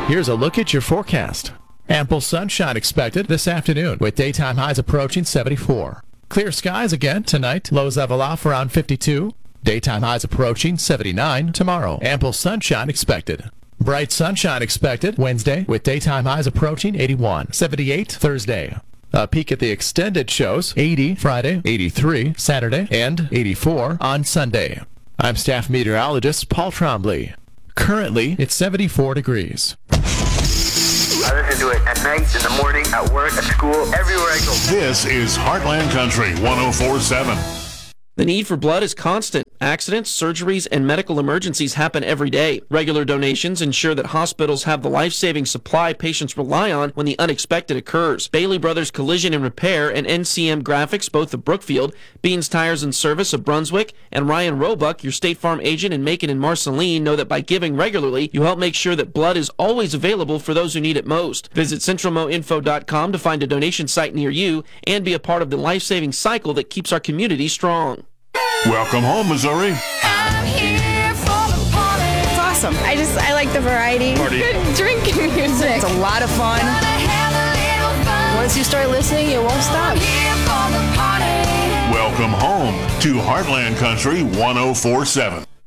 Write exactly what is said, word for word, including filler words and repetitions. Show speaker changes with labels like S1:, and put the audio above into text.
S1: Here's a look at your forecast. Ample sunshine expected this afternoon with daytime highs approaching seventy-four. Clear skies again tonight. Lows level off around fifty-two. Daytime highs approaching seventy-nine tomorrow. Ample sunshine expected. Bright sunshine expected Wednesday with daytime highs approaching eighty-one. seventy-eight Thursday. A peek at the extended shows, eighty Friday, eighty-three Saturday, and eighty-four on Sunday. I'm staff meteorologist Paul Trombley. Currently, it's seventy-four degrees.
S2: I listen to it at night, in the morning, at work, at school, everywhere I go.
S3: This is Heartland Country one oh four point seven.
S4: The need for blood is constant. Accidents, surgeries, and medical emergencies happen every day. Regular donations ensure that hospitals have the life-saving supply patients rely on when the unexpected occurs. Bailey Brothers Collision and Repair and N C M Graphics, both of Brookfield, Beans Tires and Service of Brunswick, and Ryan Roebuck, your State Farm agent in Macon and Marceline, know that by giving regularly, you help make sure that blood is always available for those who need it most. Visit central mo info dot com to find a donation site near you and be a part of the life-saving cycle that keeps our community strong.
S3: Welcome home, Missouri.
S5: I'm here for the party. It's awesome. I just, I like the variety.
S3: Party.
S5: Good drinking music.
S6: It's a lot of fun.
S5: fun.
S6: Once you start listening, you won't stop.
S5: I'm here for the party.
S3: Welcome home to Heartland Country one oh four point seven.